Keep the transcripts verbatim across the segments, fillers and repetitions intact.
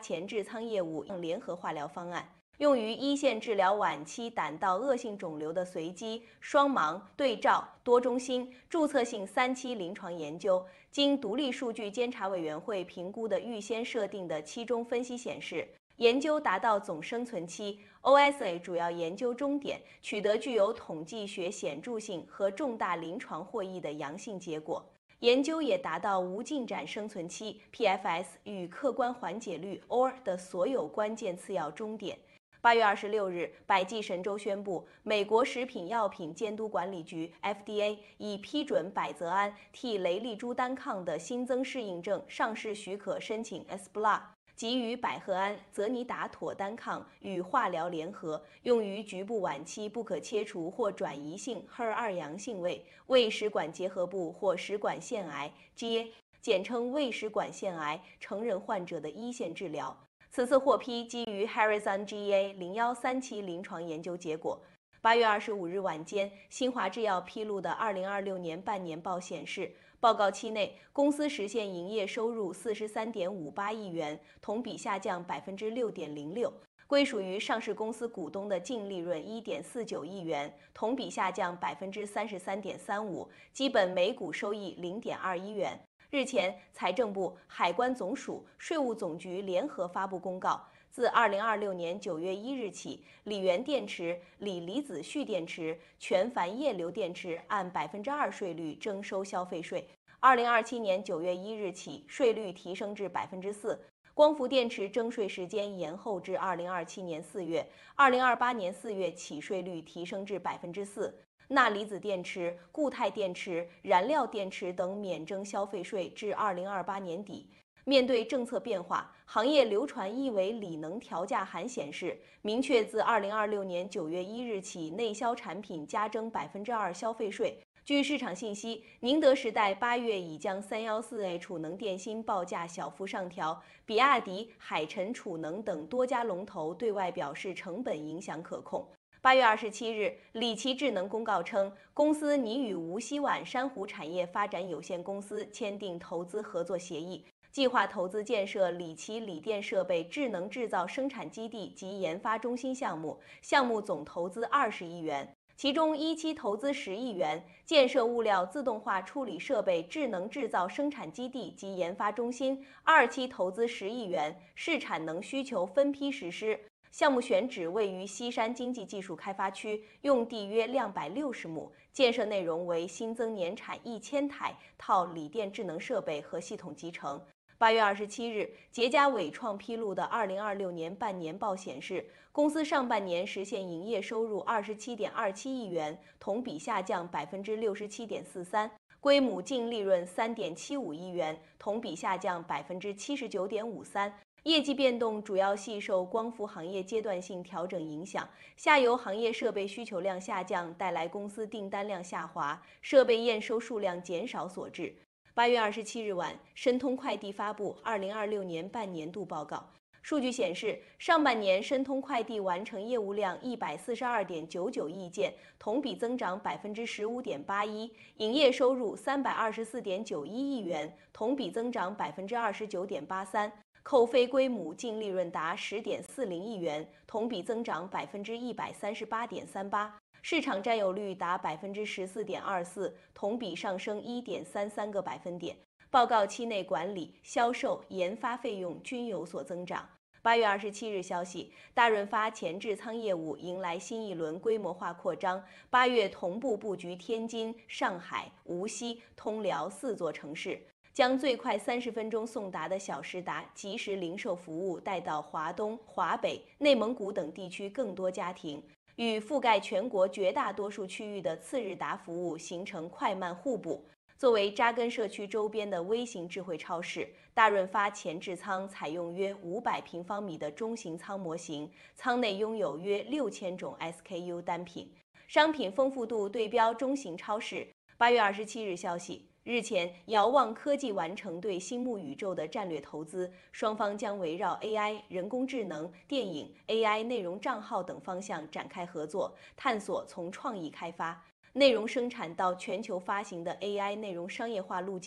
前置仓业务联合化疗方案，用于一线治疗晚期胆道恶性肿瘤的随机、双盲、对照、多中心、注册性三期临床研究。经独立数据监察委员会评估的预先设定的期中分析显示，研究达到总生存期 O S A 主要研究终点，取得具有统计学显著性和重大临床获益的阳性结果。研究也达到无进展生存期 P F S 与客观缓解率 O R 的所有关键次要终点。八月二十六日，百济神州宣布，美国食品药品监督管理局 F D A 已批准百泽安替雷利珠单抗的新增适应症上市许可申请 S B L A， 即与百合胺、泽尼达妥单抗与化疗联合，用于局部晚期不可切除或转移性 H E R 二 阳性胃胃食管结核部或食管腺癌 G A， 简称胃食管腺癌成人患者的一线治疗。此次获批基于 Harrison G A 零一三期临床研究结果。八月二十五日晚间，新华制药披露的二零二六年半年报显示，报告期内公司实现营业收入四十三点五八亿元，同比下降百分之六点零六。归属于上市公司股东的净利润一点四九亿元，同比下降百分之三十三点三五，基本每股收益零点二一元。日前，财政部、海关总署、税务总局联合发布公告，自二零二六年九月一日起，锂源电池、锂离子蓄电池、全钒液流电池按百分之二税率征收消费税。二零二七年九月一日起，税率提升至百分之四。光伏电池征税时间延后至二零二七年四月，二零二八年四月起税率提升至百分之四。钠离子电池、固态电池、燃料电池等免征消费税至二零二八年底。面对政策变化，行业流传一维锂能调价函显示，明确自二零二六年九月一日起，内销产品加征百分之二消费税。据市场信息，宁德时代八月已将三一四 A 储能电芯报价小幅上调，比亚迪、海辰储能等多家龙头对外表示成本影响可控。八月二十七日，理奇智能公告称，公司拟与无锡皖珊瑚产业发展有限公司签订投资合作协议，计划投资建设理奇锂电设备智能制造生产基地及研发中心项目，项目总投资二十亿元。其中一期投资十亿元，建设物料自动化处理设备智能制造生产基地及研发中心；二期投资十亿元，市产能需求分批实施。项目选址位于西山经济技术开发区，用地约两百六十亩，建设内容为新增年产一千台套锂电智能设备和系统集成。八月二十七日，捷佳伟创披露的二零二六年半年报显示，公司上半年实现营业收入二十七点二七亿元，同比下降百分之六十七点四三，归母净利润三点七五亿元，同比下降百分之七十九点五三。业绩变动主要系受光伏行业阶段性调整影响，下游行业设备需求量下降带来公司订单量下滑，设备验收数量减少所致。八月二十七日晚，申通快递发布二零二六年半年度报告。数据显示，上半年申通快递完成业务量一百四十二点九九亿件，同比增长百分之十五点八一，营业收入三百二十四点九一亿元，同比增长百分之二十九点八三。扣非归母净利润达十点四零亿元，同比增长百分之一百三十八点三八，市场占有率达百分之十四点二四，同比上升一点三三个百分点。报告期内管理、销售、研发费用均有所增长。八月二十七日消息，大润发前置仓业务迎来新一轮规模化扩张，八月同步布局天津、上海、无锡、通辽四座城市。将最快三十分钟送达的小时达即时零售服务带到华东、华北、内蒙古等地区更多家庭，与覆盖全国绝大多数区域的次日达服务形成快慢互补。作为扎根社区周边的微型智慧超市，大润发前置仓采用约五百平方米的中型仓模型，仓内拥有约六千种 S K U 单品，商品丰富度对标中型超市。八月二十七日消息。日前，遥望科技完成对星目宇宙的战略投资，双方将围绕 A I、人工智能、电影、A I 内容账号等方向展开合作，探索从创意开发、内容生产到全球发行的 A I 内容商业化路径。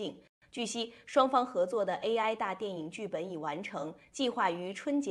据悉，双方合作的 A I 大电影剧本已完成，计划于春节。